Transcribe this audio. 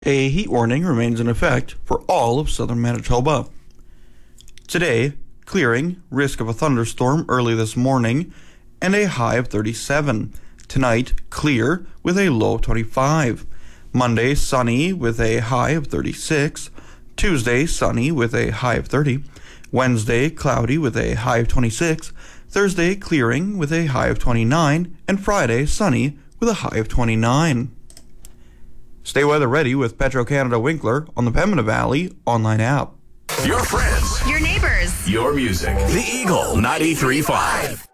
A heat warning remains in effect for all of southern Manitoba. Today, clearing, risk of a thunderstorm early this morning, and a high of 37. Tonight, clear with a low of 25. Monday, sunny with a high of 36. Tuesday, sunny with a high of 30. Wednesday, cloudy with a high of 26. Thursday, clearing with a high of 29. And Friday, sunny with a high of 29. Stay weather ready with Petro-Canada Winkler on the Pembina Valley online app. Your friends. Your neighbors. Your music. The Eagle 93.5.